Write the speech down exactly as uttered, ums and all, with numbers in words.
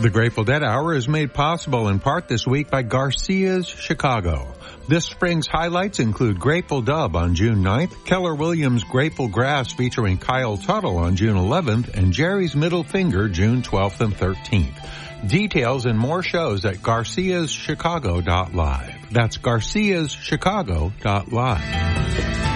The Grateful Dead Hour is made possible in part this week by Garcia's Chicago. This spring's highlights include Grateful Dub on June ninth, Keller Williams' Grateful Grass featuring Kyle Tuttle on June eleventh, and Jerry's Middle Finger June twelfth and thirteenth. Details and more shows at garcias chicago dot live. That's garcias chicago dot live.